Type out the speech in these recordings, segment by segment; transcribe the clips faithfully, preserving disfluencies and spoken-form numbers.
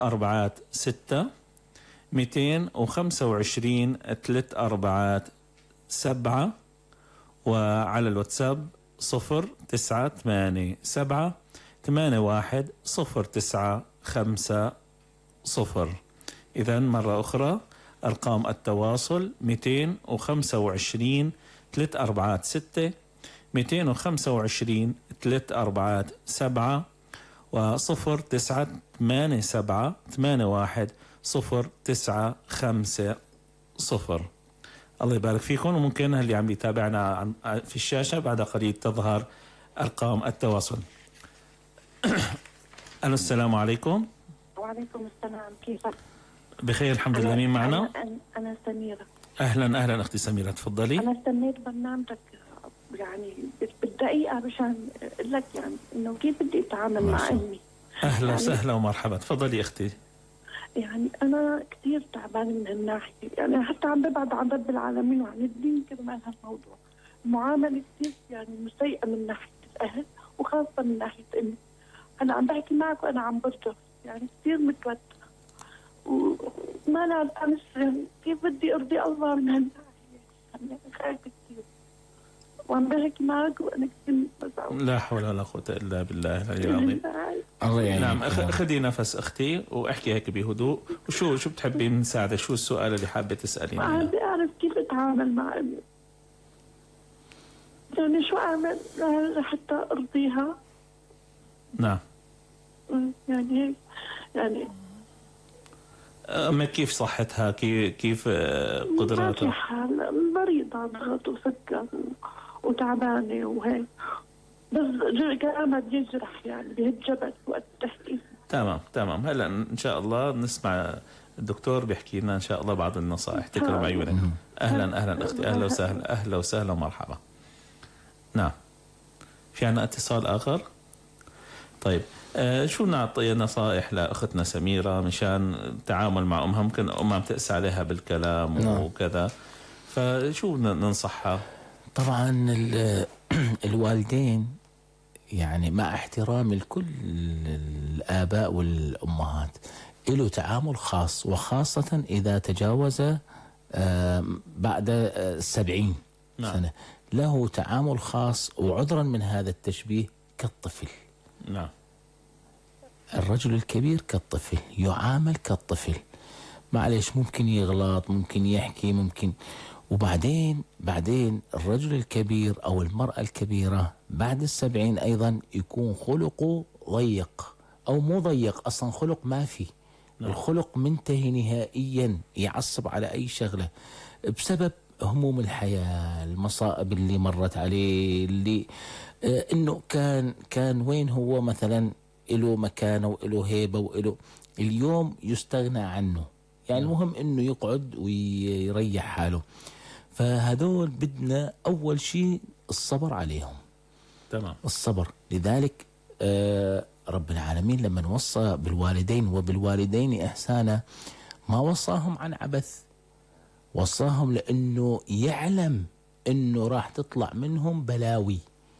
أربعات ستة، مئتين وخمسة وعشرين ثلاث أربعات سبعة، وعلى الواتساب صفر تسعة ثمانية سبعة ثمانية واحد صفر تسعة خمسة صفر. إذا مرة أخرى أرقام التواصل مئتين وخمسة وعشرين ثلاث أربعات ستة، مئتين وخمسة وعشرين ثلاث أربعات سبعة، وصفر تسعة ثمانية سبعة ثمانية واحد صفر تسعة خمسة صفر. الله يبارك فيكم. وممكن اللي عم يتابعنا في الشاشة بعد قليل تظهر أرقام التواصل. ألو، السلام عليكم. وعليكم السلام، كيفك؟ بخير الحمد لله. مين معنا؟ أنا, أنا سميرة. أهلا أهلا أختي سميرة، تفضلي. أنا استنيت برنامجك يعني بالدقيقة مشان أقول لك يعني إنه كيف بدي أتعامل مع أمي. أهلا يعني وسهلا ومرحبا، تفضلي أختي. يعني أنا كثير تعبانة من هالناحية، يعني حتى عم ببعد عن رب العالمين وعن الدين كرمال هالموضوع. المعاملة كثير يعني مسيئة من ناحية الأهل وخاصة من ناحية أمي. أنا عم بحكي معك وأنا عم برجف، يعني كثير متوترة وما لا أفهم كيف بدي أرضي الله من هالناحية. يعني خايفة كثير وعم بحكي معك وأنا كثير متوترة. لا حول ولا قوة إلا بالله العلي العظيم. الله يعينك. نعم، خذي نفس أختي واحكي هيك بهدوء. وشو شو بتحبي من ساعدة؟ شو السؤال اللي حابة تسأليني؟ ما بدي أعرف كيف أتعامل مع أمي، يعني شو أعمل لحتى أرضيها. نعم. يعني هيك يعني أما كيف صحتها؟ كيف كيف قدراتها؟ ما في حال، مريضة ضغط وسكر وتعبانة وهيك، بس كلامها بيجرح يعني بيتجبت وقت التحكي. تمام تمام. هلا ان شاء الله نسمع الدكتور بيحكي لنا ان شاء الله بعض النصائح. تكرم عيونك. اهلا اهلا اختي، اهلا وسهلا، اهلا وسهلا ومرحبا. نعم، في عنا اتصال اخر. طيب، آه شو نعطي نصائح لاختنا سميرة مشان التعامل مع امها؟ ممكن امها بتأسى عليها بالكلام نعم. وكذا، فشو ننصحها؟ طبعا الوالدين يعني مع احترام الكل الآباء والأمهات له تعامل خاص، وخاصة إذا تجاوز بعد السبعين نعم. سنة له تعامل خاص، وعذرا من هذا التشبيه كالطفل. نعم. الرجل الكبير كالطفل، يعامل كالطفل. معلش ممكن يغلط، ممكن يحكي، ممكن. وبعدين بعدين الرجل الكبير أو المرأة الكبيرة بعد السبعين أيضا يكون خلقه ضيق أو مو ضيق، أصلا خلق ما في. نعم. الخلق منتهي نهائيا، يعصب على أي شغلة بسبب هموم الحياة، المصائب اللي مرت عليه، اللي آه إنه كان كان وين هو مثلا له مكانه وله هيبة وله، اليوم يستغنى عنه. يعني نعم. المهم إنه يقعد ويريح حاله. فهذول بدنا أول شيء الصبر عليهم. تمام. الصبر. لذلك آه رب العالمين لما وصى بالوالدين وبالوالدين إحسانا ما وصاهم عن عبث، وصاهم لأنه يعلم أنه راح تطلع منهم بلاوي.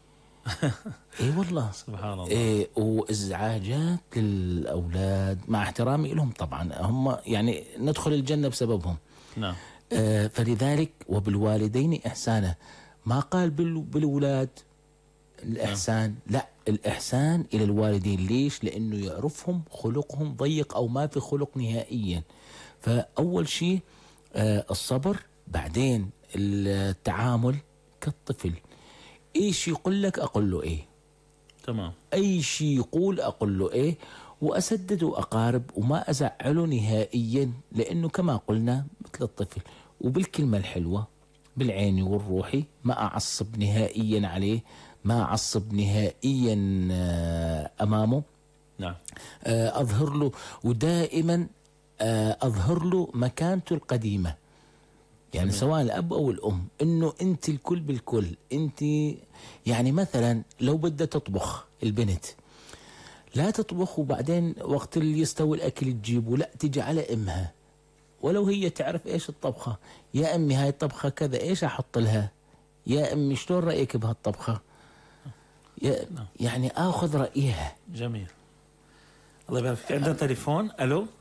اي والله سبحان الله. إيه، وازعاجات للاولاد مع احترامي لهم طبعا، هم يعني ندخل الجنه بسببهم. نعم. آه فلذلك وبالوالدين احسانا، ما قال بالاولاد الاحسان، نعم. لا، الاحسان الى الوالدين. ليش؟ لانه يعرفهم خلقهم ضيق او ما في خلق نهائيا. فاول شيء آه الصبر، بعدين التعامل كالطفل. ايش يقول لك اقول له ايه. تمام. اي شيء يقول اقول له ايه، واسدد واقارب وما ازعله نهائيا، لانه كما قلنا مثل الطفل. وبالكلمه الحلوه بالعين والروحي، ما اعصب نهائيا عليه، ما اعصب نهائيا امامه. نعم. اظهر له، ودائما اظهر له مكانته القديمه. يعني جميل. سواء الأب أو الأم، إنه أنت الكل بالكل. أنت يعني مثلا لو بدها تطبخ البنت، لا تطبخ وبعدين وقت اللي يستوي الأكل تجيبه، لا، تجي على أمها ولو هي تعرف إيش الطبخة. يا أمي هاي الطبخة كذا، إيش أحط لها؟ يا أمي شلون رأيك بهالطبخة؟ يعني آخذ رأيها. جميل. الله يبارك فيك. عندنا تليفون. الو.